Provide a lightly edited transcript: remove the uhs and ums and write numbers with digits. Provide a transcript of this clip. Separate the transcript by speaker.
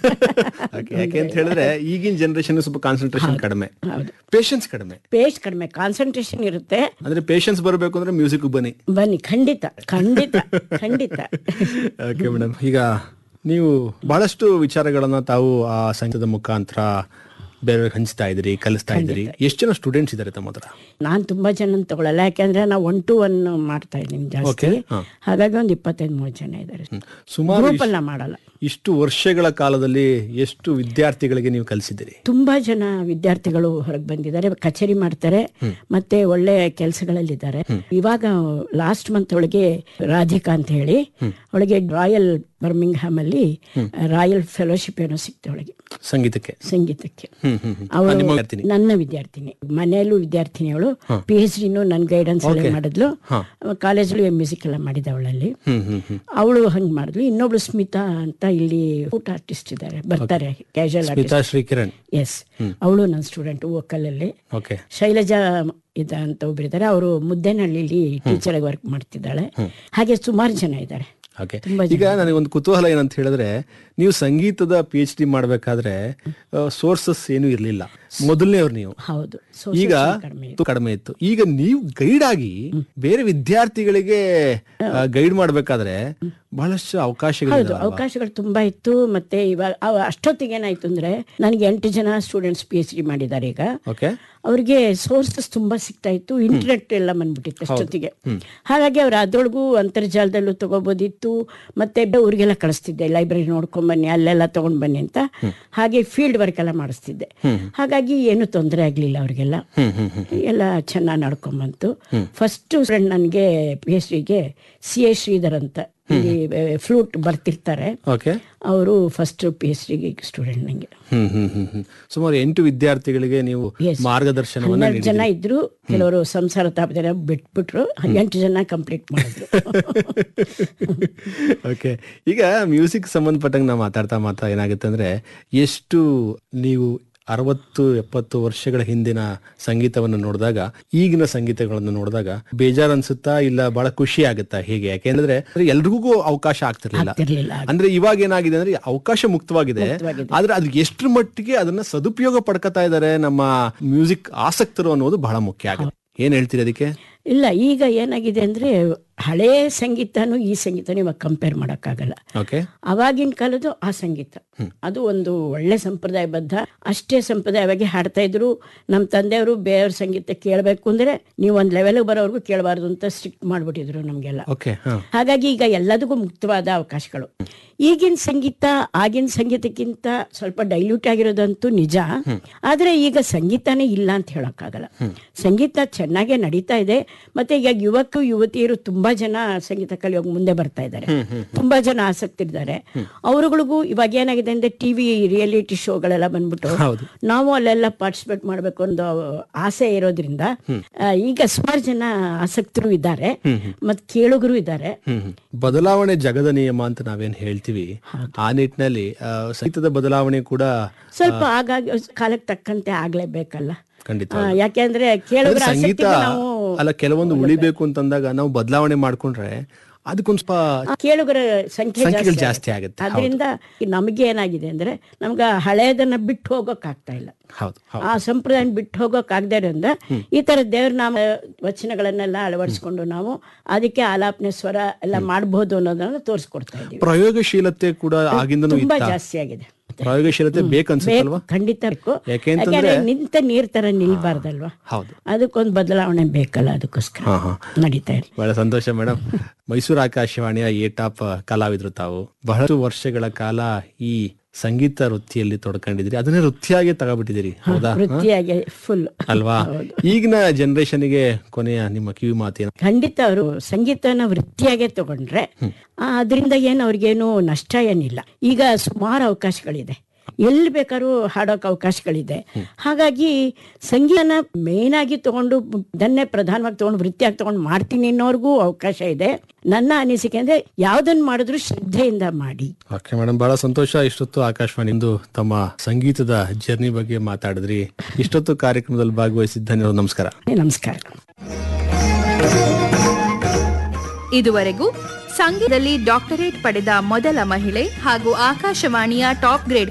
Speaker 1: ಯಾಕೆ ಅಂತ ಹೇಳಿದ್ರೆ ಈಗಿನ ಜನರೇಷನ್ ಸ್ವಲ್ಪ ಕಾನ್ಸಂಟ್ರೇಷನ್ ಕಡಿಮೆ, ಪೇಷನ್ಸ್ ಕಡಿಮೆ,
Speaker 2: ಕಡಿಮೆ ಕಾನ್ಸಂಟ್ರೇಷನ್ ಇರುತ್ತೆ.
Speaker 1: ಅಂದ್ರೆ ಪೇಷನ್ಸ್ ಬರಬೇಕು ಅಂದ್ರೆ ಮ್ಯೂಸಿಕ್ ಬನ್ನಿ
Speaker 2: ಖಂಡಿತ ಖಂಡಿತ ಖಂಡಿತ.
Speaker 1: ಓಕೆ ಮೇಡಮ್, ಈಗ ನೀವು ಬಹಳಷ್ಟು ವಿಚಾರಗಳನ್ನ ತಾವು ಆ ಸಂಗೀತದ ಮುಖಾಂತರ ಬೇರೆ ಹಂಚ್ತಾ ಇದ್ರಿ, ಕಲಿಸ್ತಾ ಇದ್ರಿ. ಎಷ್ಟು ಜನ ಸ್ಟೂಡೆಂಟ್ಸ್ ಇದಾರೆ ತಮ್ಮ ಹತ್ರ?
Speaker 2: ನಾನ್ ತುಂಬಾ ಜನ ತಗೊಳ್ಳಲ್ಲ, ಯಾಕಂದ್ರೆ ನಾವು 1 to 1 ಮಾಡ್ತಾ ಇದ್ದೀನಿ ಜಾಸ್ತಿ. ಹಾಗಾಗಿ ಒಂದು 25-30 ಜನ ಇದ್ದಾರೆ.
Speaker 1: ಸುಮಾರು
Speaker 2: ಮಾಡಲ್ಲ.
Speaker 1: ಇಷ್ಟು ವರ್ಷಗಳ ಕಾಲದಲ್ಲಿ ಎಷ್ಟು ವಿದ್ಯಾರ್ಥಿಗಳಿಗೆ ನೀವು ಕಲಿಸಿದ್ದೀರಿ?
Speaker 2: ತುಂಬಾ ಜನ ವಿದ್ಯಾರ್ಥಿಗಳು ಹೊರಗೆ ಬಂದಿದ್ದಾರೆ, ಕಚೇರಿ ಮಾಡ್ತಾರೆ, ಮತ್ತೆ ಒಳ್ಳೆ ಕೆಲಸಗಳಲ್ಲಿದ್ದಾರೆ. ಇವಾಗ ಲಾಸ್ಟ್ ಮಂತ್ ಒಳಗೆ ರಾಧಿಕಾ ಅಂತ ಹೇಳಿ ಅವಳಿಗೆ ರಾಯಲ್ ಬರ್ಮಿಂಗ್ಹ್ಯಾಮ್ ಅಲ್ಲಿ ರಾಯಲ್ ಫೆಲೋಶಿಪ್ ಏನೋ ಸಿಕ್ತು ಅವಳಿಗೆ ಸಂಗೀತಕ್ಕೆ. ಅವಳು ನನ್ನ ವಿದ್ಯಾರ್ಥಿನಿ, ಮನೆಯಲ್ಲೂ ವಿದ್ಯಾರ್ಥಿನಿ. ಅವಳು PhD ನನ್ನ ಗೈಡೆನ್ಸ್ ಎಲ್ಲ ಮಾಡಿದ್ಲು, ಕಾಲೇಜಲ್ಲಿ ಮ್ಯೂಸಿಕ್ ಎಲ್ಲ ಮಾಡಿದ ಅವಳಲ್ಲಿ. ಅವಳು ಹಂಗ್ ಮಾಡಿದ್ಲು. ಇನ್ನೊಬ್ಳು ಸ್ಮಿತಾ ಅಂತ ಇಲ್ಲಿ ಊಟ ಆರ್ಟಿಸ್ಟ್ ಇದ್ದಾರೆ, ಬರ್ತಾರೆ ಕ್ಯಾಶುವಲ್ ಆರ್ಟಿಸ್ಟ್. ಎಸ್, ಅವಳು ನನ್ನ ಸ್ಟೂಡೆಂಟ್ ವೋಕಲ್ ಅಲ್ಲಿ. ಶೈಲಜಾ ಅಂತ ಒಬ್ಬರಿದ್ದಾರೆ, ಅವರು ಮುದ್ದೇನಹಳ್ಳಿಲಿ ಟೀಚರ್ ಆಗಿ ವರ್ಕ್ ಮಾಡ್ತಿದ್ದಾಳೆ. ಹಾಗೆ ಸುಮಾರು ಜನ ಇದ್ದಾರೆ.
Speaker 1: ಈಗ ನನಗೆ ಒಂದು ಕುತೂಹಲ ಏನಂತ ಹೇಳಿದ್ರೆ, ನೀವು ಸಂಗೀತದ PhD ಮಾಡ್ಬೇಕಾದ್ರೆ ಸೋರ್ಸಸ್ ಏನು ಇರ್ಲಿಲ್ಲ, ಮೊದಲನೇವ್ರು ನೀವು.
Speaker 2: ಹೌದು,
Speaker 1: ಈಗ ಕಡಿಮೆ ಇತ್ತು. ಈಗ ನೀವು ಗೈಡ್ ಆಗಿ ಬೇರೆ ವಿದ್ಯಾರ್ಥಿಗಳಿಗೆ ಗೈಡ್ ಮಾಡ್ಬೇಕಾದ್ರೆ ಬಹಳಷ್ಟು
Speaker 2: ಅವಕಾಶಗಳು ತುಂಬಾ ಇತ್ತು. ಮತ್ತೆ ಇವಾಗ ಅಷ್ಟೊತ್ತಿಗೆ ಏನಾಯ್ತು ಅಂದ್ರೆ, ನನಗೆ 8 ಜನ ಸ್ಟೂಡೆಂಟ್ಸ್ PhD ಮಾಡಿದ್ದಾರೆ ಈಗ. ಅವ್ರಿಗೆ ಸೋರ್ಸಸ್ ತುಂಬಾ ಸಿಗ್ತಾ ಇತ್ತು, ಇಂಟರ್ನೆಟ್ ಎಲ್ಲ ಬಂದ್ಬಿಟ್ಟಿತ್ತು ಅಷ್ಟೊತ್ತಿಗೆ. ಹಾಗಾಗಿ ಅವ್ರು ಅದ್ರೊಳಗೂ ಅಂತರ್ಜಾಲದಲ್ಲೂ ತಗೋಬೋದಿತ್ತು. ಮತ್ತೆ ಊರಿಗೆಲ್ಲ ಕಳಿಸ್ತಿದ್ದೆ, ಲೈಬ್ರರಿ ನೋಡ್ಕೊಂಡ್ ಬನ್ನಿ, ಅಲ್ಲೆಲ್ಲ ತಗೊಂಡ್ ಬನ್ನಿ ಅಂತ. ಹಾಗೆ ಫೀಲ್ಡ್ ವರ್ಕ್ ಎಲ್ಲ ಮಾಡಿಸ್ತಿದ್ದೆ. ಹಾಗಾಗಿ ಏನು ತೊಂದರೆ ಆಗ್ಲಿಲ್ಲ ಅವ್ರಿಗೆಲ್ಲ, ಎಲ್ಲ ಚೆನ್ನಾಗಿ ನಡ್ಕೊಂಬಂತು. ಫಸ್ಟ್ ಫ್ರೆಂಡ್ ನನಗೆ PhDಗೆ CA ಶ್ರೀಧರ್ ಅಂತ ಫ್ಲೂಟ್ ಬರ್ತಿರ್ತಾರೆ, ಅವರು ಫಸ್ಟ್ PhD ಸ್ಟೂಡೆಂಟ್. ನಂಗೆ
Speaker 1: ಸುಮಾರು 8 ವಿದ್ಯಾರ್ಥಿಗಳಿಗೆ ನೀವು ಮಾರ್ಗದರ್ಶನ.
Speaker 2: 12 ಜನ ಇದ್ರು, ಕೆಲವರು ಸಂಸಾರ ತಾಪದ ಬಿಟ್ಬಿಟ್ರು, 8 ಜನ ಕಂಪ್ಲೀಟ್ ಮಾಡಿದ್ರು.
Speaker 1: ಓಕೆ, ಈಗ ಮ್ಯೂಸಿಕ್ ಸಂಬಂಧಪಟ್ಟಂಗೆ ನಾವು ಮಾತಾಡ್ತಾ ಏನಾಗುತ್ತೆ ಅಂದ್ರೆ, ಎಷ್ಟು ನೀವು 60-70 ವರ್ಷಗಳ ಹಿಂದಿನ ಸಂಗೀತವನ್ನು ನೋಡಿದಾಗ ಈಗಿನ ಸಂಗೀತಗಳನ್ನು ನೋಡಿದಾಗ ಬೇಜಾರ್ ಅನ್ಸುತ್ತಾ, ಇಲ್ಲ ಬಹಳ ಖುಷಿ ಆಗುತ್ತಾ? ಹೇಗೆ? ಯಾಕೆಂದ್ರೆ ಎಲ್ರಿಗೂ ಅವಕಾಶ ಆಗ್ತಿರ್ಲಿಲ್ಲ. ಅಂದ್ರೆ ಇವಾಗ ಏನಾಗಿದೆ ಅಂದ್ರೆ ಅವಕಾಶ ಮುಕ್ತವಾಗಿದೆ, ಆದ್ರೆ ಅದು ಎಷ್ಟ್ರ ಮಟ್ಟಿಗೆ ಅದನ್ನ ಸದುಪಯೋಗ ಪಡ್ಕೊತಾ ಇದಾರೆ ನಮ್ಮ ಮ್ಯೂಸಿಕ್ ಆಸಕ್ತರು ಅನ್ನೋದು ಬಹಳ ಮುಖ್ಯ ಆಗುತ್ತೆ. ಏನ್ ಹೇಳ್ತೀರಿ ಅದಕ್ಕೆ?
Speaker 2: ಇಲ್ಲ, ಈಗ ಏನಾಗಿದೆ ಅಂದ್ರೆ, ಹಳೇ ಸಂಗೀತನೂ ಈ ಸಂಗೀತನೂ ಇವಾಗ ಕಂಪೇರ್ ಮಾಡೋಕ್ಕಾಗಲ್ಲ. ಅವಾಗಿನ ಕಾಲದ್ದು ಆ ಸಂಗೀತ ಅದು ಒಂದು ಒಳ್ಳೆ ಸಂಪ್ರದಾಯಬದ್ಧ, ಅಷ್ಟೇ ಸಂಪ್ರದಾಯವಾಗಿ ಹಾಡ್ತಾ ಇದ್ರು. ನಮ್ಮ ತಂದೆಯವರು ಬೇರೆಯವ್ರ ಸಂಗೀತ ಕೇಳಬೇಕು ಅಂದ್ರೆ ನೀವು ಒಂದ್ ಲೆವೆಲ್ಗೆ ಬರೋವರೆಗೂ ಕೇಳಬಾರ್ದು ಅಂತ ಸ್ಟ್ರಿಕ್ಟ್ ಮಾಡ್ಬಿಟ್ಟಿದ್ರು ನಮ್ಗೆಲ್ಲ. ಹಾಗಾಗಿ ಈಗ ಎಲ್ಲದಕ್ಕೂ ಮುಕ್ತವಾದ ಅವಕಾಶಗಳು. ಈಗಿನ ಸಂಗೀತ ಆಗಿನ ಸಂಗೀತಕ್ಕಿಂತ ಸ್ವಲ್ಪ ಡೈಲ್ಯೂಟ್ ಆಗಿರೋದಂತೂ ನಿಜ. ಆದ್ರೆ ಈಗ ಸಂಗೀತನೇ ಇಲ್ಲ ಅಂತ ಹೇಳಕ್ಕಾಗಲ್ಲ. ಸಂಗೀತ ಚೆನ್ನಾಗೇ ನಡೀತಾ ಇದೆ. ಮತ್ತೆ ಈಗ ಯುವತಿಯರು ತುಂಬಾ ಜನ ಸಂಗೀತ ಕಲಿಯೋಕೆ ಮುಂದೆ ಬರ್ತಾ ಇದ್ದಾರೆ, ತುಂಬಾ ಜನ ಆಸಕ್ತಿ ಇದ್ದಾರೆ. ಅವರುಗಳಿಗೂ ಇವಾಗ ಏನಾಗಿದೆ ಅಂದ್ರೆ, ಟಿವಿ ರಿಯಾಲಿಟಿ ಶೋಗಳೆಲ್ಲ ಬಂದ್ಬಿಟ್ಟು ನಾವು ಅಲ್ಲೆಲ್ಲ ಪಾರ್ಟಿಸಿಪೇಟ್ ಮಾಡ್ಬೇಕು ಅನ್ನೋ ಆಸೆ ಇರೋದ್ರಿಂದ ಈಗ ಸುಮಾರು ಜನ ಆಸಕ್ತರು ಇದ್ದಾರೆ, ಮತ್ ಕೇಳುಗರು ಇದ್ದಾರೆ.
Speaker 1: ಬದಲಾವಣೆ ಜಗದ ನಿಯಮ ಅಂತ ನಾವೇನ್ ಹೇಳ್ತೀವಿ, ಆ ನಿಟ್ಟಿನಲ್ಲಿ ಸಂಗೀತದ ಬದಲಾವಣೆ ಕೂಡ ಸ್ವಲ್ಪ
Speaker 2: ಆಗಾಗ ಕಾಲಕ್ಕೆ ತಕ್ಕಂತೆ ಆಗ್ಲೇಬೇಕಲ್ಲ.
Speaker 1: ಖಂಡಿತ.
Speaker 2: ಯಾಕೆಂದ್ರೆ ಕೇಳುಗರ
Speaker 1: ಸಂಗೀತ ಅಲ್ಲ, ಕೆಲವೊಂದು ಉಳಿಬೇಕು ಅಂತಂದಾಗ ನಾವು ಬದಲಾವಣೆ ಮಾಡ್ಕೊಂಡ್ರೆ ಅದಕ್ಕೊಂದ್ ಸ್ವಲ್ಪ
Speaker 2: ಕೇಳುಗರ ಸಂಖ್ಯೆ
Speaker 1: ಜಾಸ್ತಿ ಆಗುತ್ತೆ.
Speaker 2: ಅದರಿಂದ ನಮಗೆ ಏನಾಗಿದೆ ಅಂದ್ರೆ, ನಮ್ಗ ಹಳೆಯದನ್ನ ಬಿಟ್ಟು ಹೋಗೋಕ್ ಆಗ್ತಾ ಇಲ್ಲ. ಆ ಸಂಪ್ರದಾಯ ಬಿಟ್ಟು ಹೋಗೋಕ್ ಆಗದೆ ಇರೋದ್ರಿಂದ ಈ ತರ ದೇವ್ರ ನಾಮ ವಚನಗಳನ್ನೆಲ್ಲ ಅಳವಡಿಸ್ಕೊಂಡು ನಾವು ಅದಕ್ಕೆ ಆಲಾಪನೆ ಸ್ವರ ಎಲ್ಲ ಮಾಡಬಹುದು ಅನ್ನೋದನ್ನ ತೋರಿಸ್ಕೊಡ್ತಾ ಇದ್ದೀವಿ.
Speaker 1: ಪ್ರಯೋಗಶೀಲತೆ ಕೂಡ ಆಗಿಂದನೂ
Speaker 2: ತುಂಬಾ ಜಾಸ್ತಿ ಆಗಿದೆ.
Speaker 1: ಪ್ರಯೋಗಶೀಲತೆ ಬೇಕನ್ಸುತ್ತಲ್ವಾ?
Speaker 2: ಖಂಡಿತ ಬೇಕು. ಯಾಕೆಂದ್ರೆ ನಿಂತ ನೀರ್ ತರ ನಿಲ್ಬಾರ್ದಲ್ವಾ? ಅದಕ್ಕೊಂದು ಬದಲಾವಣೆ ಬೇಕಲ್ಲ, ಅದಕ್ಕೋಸ್ಕರ ನಡೀತಾ ಇದೆ.
Speaker 1: ಬಹಳ ಸಂತೋಷ ಮೇಡಮ್. ಮೈಸೂರು ಆಕಾಶವಾಣಿಯ ಟಾಪ್ ಕಲಾವಿದ್ರು ತಾವು. ಬಹಳಷ್ಟು ವರ್ಷಗಳ ಕಾಲ ಈ ಸಂಗೀತ ವೃತ್ತಿಯಲ್ಲಿ ತೊಡ್ಕೊಂಡಿದ್ರಿ, ಅದನ್ನೇ ವೃತ್ತಿಯಾಗಿ ತಗೋಬಿಟ್ಟಿದ್ದೀರಿ, ಹೌದಾ?
Speaker 2: ವೃತ್ತಿಯಾಗಿ ಫುಲ್
Speaker 1: ಅಲ್ವಾ? ಈಗಿನ ಜನರೇಷನ್ಗೆ ಕೊನೆಯ ನಿಮ್ಮ ಕಿವಿ ಮಾತೇನು?
Speaker 2: ಖಂಡಿತ ಅವರು ಸಂಗೀತನ ವೃತ್ತಿಯಾಗೆ ತಗೊಂಡ್ರೆ ಅದರಿಂದ ಏನು ಅವ್ರಿಗೇನು ನಷ್ಟ ಏನಿಲ್ಲ. ಈಗ ಸುಮಾರು ಅವಕಾಶಗಳಿದೆ, ಎಲ್ಲಿ ಬೇಕಾದ್ರೂ ಹಾಡೋಕೆ ಅವಕಾಶಗಳಿದೆ. ಹಾಗಾಗಿ ಸಂಗೀತನ ಮೇನ್ ಆಗಿ ತಗೊಂಡು ಅದನ್ನೇ ಪ್ರಧಾನವಾಗಿ ತಗೊಂಡು ವೃತ್ತಿಯಾಗಿ ತಗೊಂಡು ಮಾಡ್ತೀನಿ ಅನ್ನೋರ್ಗೂ ಅವಕಾಶ ಇದೆ. ನನ್ನ ಅನಿಸಿಕೆ ಅಂದ್ರೆ ಯಾವ್ದನ್ನ ಮಾಡಿದ್ರು ಶ್ರದ್ಧೆಯಿಂದ ಮಾಡಿ.
Speaker 1: ಓಕೆ ಮೇಡಮ್, ಬಹಳ ಸಂತೋಷ. ಇಷ್ಟೊತ್ತು ಆಕಾಶವಾಣಿಯಿಂದ ತಮ್ಮ ಸಂಗೀತದ ಜರ್ನಿ ಬಗ್ಗೆ ಮಾತಾಡಿದ್ರಿ. ಇಷ್ಟೊತ್ತು ಕಾರ್ಯಕ್ರಮದಲ್ಲಿ ಭಾಗವಹಿಸಿದ್ದ ನಮಸ್ಕಾರ.
Speaker 2: ನಮಸ್ಕಾರ.
Speaker 3: ಇದುವರೆಗೂ ಸಂಗೀತದಲ್ಲಿ ಡಾಕ್ಟರೇಟ್ ಪಡೆದ ಮೊದಲ ಮಹಿಳೆ ಹಾಗೂ ಆಕಾಶವಾಣಿಯ ಟಾಪ್ ಗ್ರೇಡ್